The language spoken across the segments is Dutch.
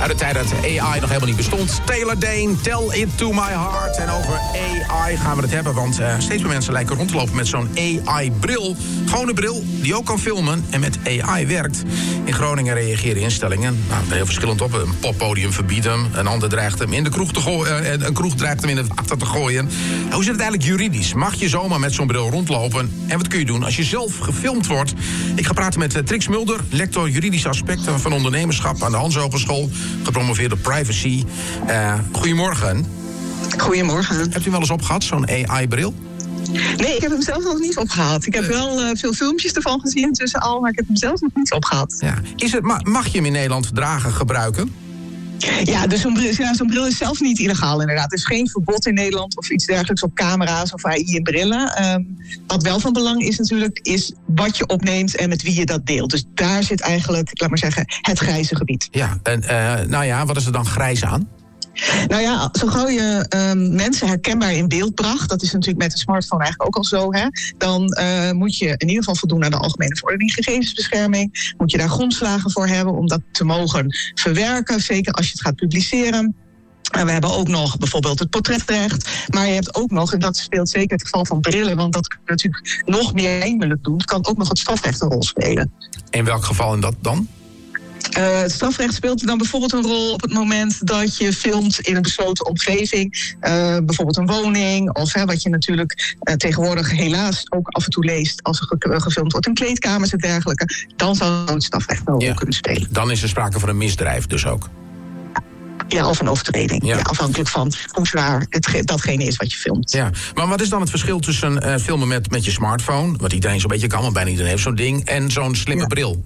Uit de tijd dat AI nog helemaal niet bestond. Taylor Dayne, Tell It To My Heart. En over AI gaan we het hebben, want steeds meer mensen lijken rond te lopen met zo'n AI-bril. Gewoon een bril die ook kan filmen en met AI werkt. In Groningen reageren instellingen heel verschillend op. Een poppodium verbiedt hem, een ander dreigt hem in de kroeg te gooien. Een kroeg dreigt hem in het water te gooien. Hoe zit het eigenlijk juridisch? Mag je zomaar met zo'n bril rondlopen? En wat kun je doen als je zelf gefilmd wordt? Ik ga praten met Trix Mulder, lector juridische aspecten van ondernemerschap aan de Hans Hogeschool, gepromoveerd op privacy. Goedemorgen. Goedemorgen. Hebt u wel eens opgehad, zo'n AI-bril? Nee, ik heb hem zelf nog niet opgehad. Ik heb wel veel filmpjes ervan gezien tussen al, maar ik heb hem zelf nog niet opgehad. Ja. Mag je hem in Nederland dragen, gebruiken? Ja, dus zo'n bril is zelf niet illegaal inderdaad. Er is geen verbod in Nederland of iets dergelijks op camera's of AI in brillen. Wat wel van belang is natuurlijk, is wat je opneemt en met wie je dat deelt. Dus daar zit eigenlijk, laat maar zeggen, het grijze gebied. Ja, en wat is er dan grijs aan? Nou ja, zo gauw je mensen herkenbaar in beeld bracht, dat is natuurlijk met de smartphone eigenlijk ook al zo, hè, dan moet je in ieder geval voldoen aan de Algemene Verordening Gegevensbescherming. Moet je daar grondslagen voor hebben om dat te mogen verwerken, zeker als je het gaat publiceren. En we hebben ook nog bijvoorbeeld het portretrecht. Maar je hebt ook nog, en dat speelt zeker in het geval van brillen, want dat kun je natuurlijk nog meer heimelijk doen, kan ook nog het strafrecht een rol spelen. In welk geval in dat dan? Het strafrecht speelt dan bijvoorbeeld een rol op het moment dat je filmt in een besloten omgeving. Bijvoorbeeld een woning of wat je natuurlijk tegenwoordig helaas ook af en toe leest als er gefilmd wordt in kleedkamers en dergelijke. Dan zou het strafrecht een rol kunnen spelen. Dan is er sprake van een misdrijf dus ook. Ja, of een overtreding. Ja, afhankelijk van hoe zwaar datgene is wat je filmt. Ja. Maar wat is dan het verschil tussen filmen met je smartphone, wat iedereen zo'n beetje kan, want bijna iedereen heeft zo'n ding, en zo'n slimme bril?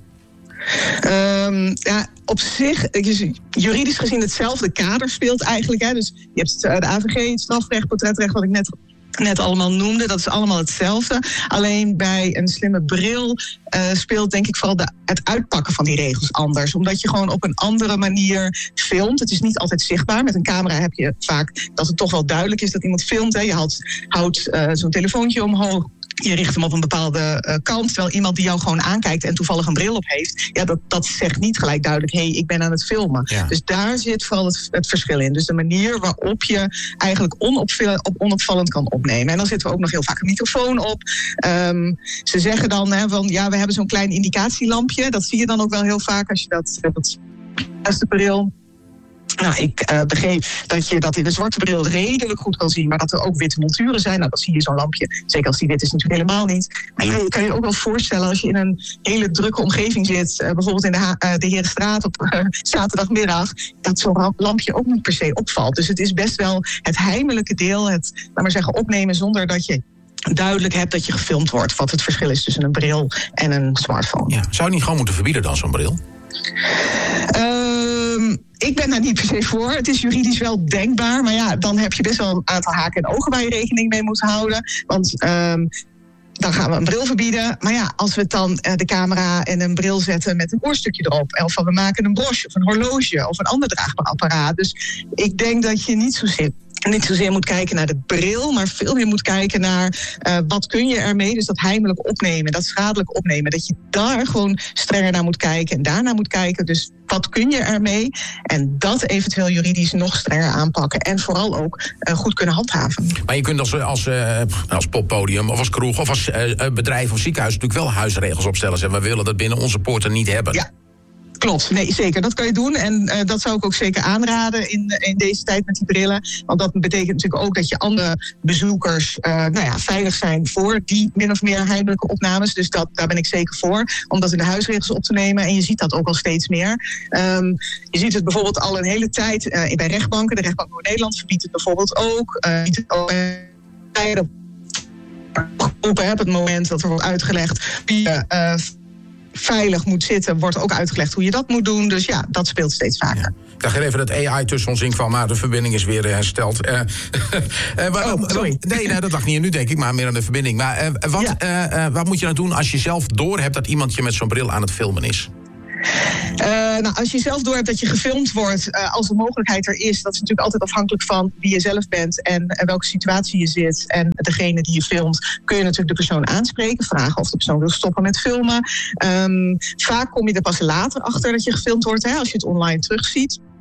Op zich, juridisch gezien hetzelfde kader speelt eigenlijk. Hè. Dus je hebt de AVG, het strafrecht, portretrecht, wat ik net allemaal noemde. Dat is allemaal hetzelfde. Alleen bij een slimme bril speelt denk ik vooral het uitpakken van die regels anders. Omdat je gewoon op een andere manier filmt. Het is niet altijd zichtbaar. Met een camera heb je vaak dat het toch wel duidelijk is dat iemand filmt. Hè. Je houdt zo'n telefoontje omhoog. Je richt hem op een bepaalde kant, terwijl iemand die jou gewoon aankijkt en toevallig een bril op heeft, dat zegt niet gelijk duidelijk, ik ben aan het filmen. Ja. Dus daar zit vooral het verschil in. Dus de manier waarop je eigenlijk onopvallend kan opnemen. En dan zitten we ook nog heel vaak een microfoon op. Ze zeggen dan we hebben zo'n klein indicatielampje. Dat zie je dan ook wel heel vaak als je dat beste bril. Nou, ik begreep dat je dat in de zwarte bril redelijk goed kan zien, maar dat er ook witte monturen zijn. Nou, dan zie je zo'n lampje. Zeker als die wit is natuurlijk helemaal niet. Maar je kan je ook wel voorstellen als je in een hele drukke omgeving zit, bijvoorbeeld in de Herenstraat op zaterdagmiddag, dat zo'n lampje ook niet per se opvalt. Dus het is best wel het heimelijke deel, het, laat maar zeggen, opnemen zonder dat je duidelijk hebt dat je gefilmd wordt. Wat het verschil is tussen een bril en een smartphone. Ja. Zou je niet gewoon moeten verbieden dan, zo'n bril? Ik ben daar niet per se voor. Het is juridisch wel denkbaar. Maar ja, dan heb je best wel een aantal haken en ogen waar je rekening mee moet houden. Want dan gaan we een bril verbieden. Maar ja, als we dan de camera en een bril zetten met een oorstukje erop. Of we maken een broche of een horloge of een ander draagbaar apparaat. Dus ik denk dat je niet zozeer moet kijken naar de bril, maar veel meer moet kijken naar wat kun je ermee. Dus dat heimelijk opnemen, dat schadelijk opnemen. Dat je daar gewoon strenger naar moet kijken en daarna moet kijken. Dus wat kun je ermee? En dat eventueel juridisch nog strenger aanpakken. En vooral ook goed kunnen handhaven. Maar je kunt als poppodium of als kroeg of als bedrijf of ziekenhuis natuurlijk wel huisregels opstellen. Zeggen, we willen dat binnen onze poorten niet hebben. Ja. Klopt, nee, zeker. Dat kan je doen. En dat zou ik ook zeker aanraden in deze tijd met die brillen. Want dat betekent natuurlijk ook dat je andere bezoekers veilig zijn voor die min of meer heimelijke opnames. Dus daar ben ik zeker voor. Om dat in de huisregels op te nemen. En je ziet dat ook al steeds meer. Je ziet het bijvoorbeeld al een hele tijd bij rechtbanken. De rechtbank Noord-Nederland verbiedt het bijvoorbeeld ook. Op het moment dat er wordt uitgelegd wie veilig moet zitten, wordt ook uitgelegd hoe je dat moet doen. Dus ja, dat speelt steeds vaker. Ja. Ik dacht even dat AI tussen ons inkwam, maar de verbinding is weer hersteld. Sorry. Nee, dat lag niet. En nu denk ik maar meer aan de verbinding. Maar wat moet je nou doen als je zelf doorhebt dat iemand je met zo'n bril aan het filmen is? Als je zelf doorhebt dat je gefilmd wordt, als de mogelijkheid er is, dat is natuurlijk altijd afhankelijk van wie je zelf bent en welke situatie je zit. En degene die je filmt, kun je natuurlijk de persoon aanspreken, vragen of de persoon wil stoppen met filmen. Vaak kom je er pas later achter dat je gefilmd wordt, als je het online terugziet.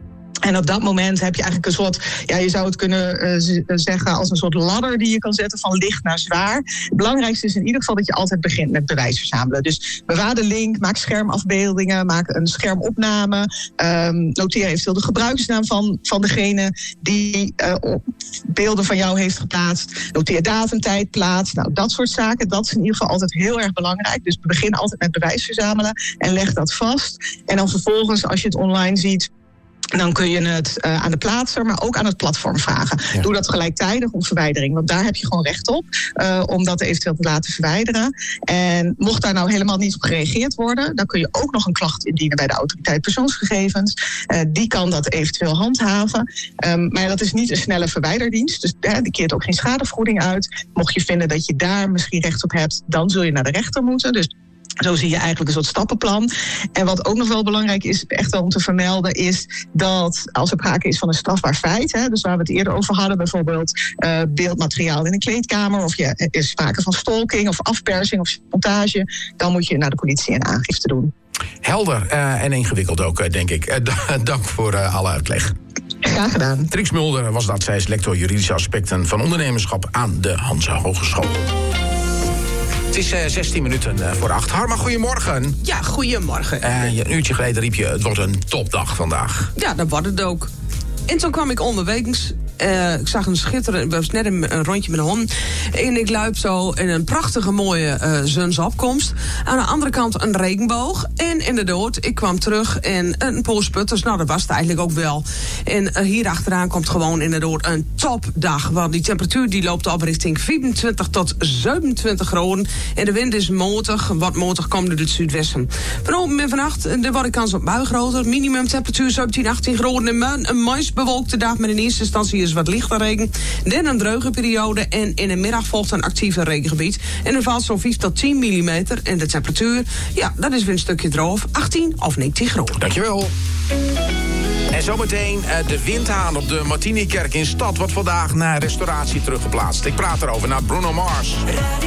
En op dat moment heb je eigenlijk een soort, je zou het kunnen zeggen als een soort ladder die je kan zetten van licht naar zwaar. Het belangrijkste is in ieder geval dat je altijd begint met bewijs verzamelen. Dus bewaar de link, maak schermafbeeldingen, maak een schermopname. Noteer eventueel de gebruikersnaam van degene die beelden van jou heeft geplaatst. Noteer datum, tijd, plaats. Nou, dat soort zaken, dat is in ieder geval altijd heel erg belangrijk. Dus begin altijd met bewijs verzamelen en leg dat vast. En dan vervolgens, als je het online ziet, dan kun je het aan de plaatser, maar ook aan het platform vragen. Ja. Doe dat gelijktijdig om verwijdering, want daar heb je gewoon recht op. Om dat eventueel te laten verwijderen. En mocht daar nou helemaal niet op gereageerd worden, dan kun je ook nog een klacht indienen bij de autoriteit persoonsgegevens. Die kan dat eventueel handhaven. Maar dat is niet een snelle verwijderdienst. Dus die keert ook geen schadevergoeding uit. Mocht je vinden dat je daar misschien recht op hebt, dan zul je naar de rechter moeten. Dus zo zie je eigenlijk een soort stappenplan. En wat ook nog wel belangrijk is, echt wel om te vermelden, is dat als er sprake is van een strafbaar feit, dus waar we het eerder over hadden, bijvoorbeeld beeldmateriaal in een kleedkamer, of er is sprake van stalking of afpersing of chantage, dan moet je naar de politie een aangifte doen. Helder en ingewikkeld ook, denk ik. Dank voor alle uitleg. Graag gedaan. Trix Mulder was dat. Zij is lector juridische aspecten van ondernemerschap aan de Hanze Hogeschool. Het is 16 minuten voor 8. Harma, goedemorgen. Ja, goedemorgen. Een uurtje geleden riep je, het wordt een topdag vandaag. Ja, dat wordt het ook. En toen kwam ik onderwegens. Ik zag een schitterend, was net een rondje met een hond. En ik luip zo in een prachtige mooie zonsopkomst. Aan de andere kant een regenboog. En inderdaad, ik kwam terug en een poos putters. Nou, dat was het eigenlijk ook wel. En hier achteraan komt gewoon inderdaad een topdag. Want die temperatuur die loopt op richting 24 tot 27 graden. En de wind is motig. Wat motig komt uit het zuidwesten. Vanochtend en vannacht wordt de kans op bui groter. Minimum temperatuur 17, 18 graden. En een moois bewolkte dag met in eerste instantie is wat lichte regen. Dan een droge periode en in de middag volgt een actieve regengebied. En er valt zo'n 5 tot 10 millimeter. En de temperatuur, dat is weer een stukje droog. 18 of 19 graden. Dankjewel. En zometeen de windhaan op de Martinikerk in Stad wordt vandaag naar restauratie teruggeplaatst. Ik praat erover naar Bruno Mars.